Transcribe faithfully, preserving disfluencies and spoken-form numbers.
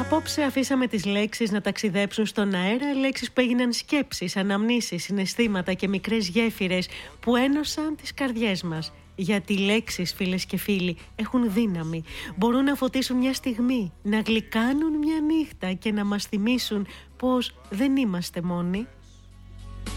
Απόψε αφήσαμε τις λέξεις να ταξιδέψουν στον αέρα, λέξεις που έγιναν σκέψεις, αναμνήσεις, συναισθήματα και μικρές γέφυρες που ένωσαν τις καρδιές μας. Γιατί οι λέξεις, φίλες και φίλοι, έχουν δύναμη. Μπορούν να φωτίσουν μια στιγμή, να γλυκάνουν μια νύχτα και να μας θυμίσουν πως δεν είμαστε μόνοι.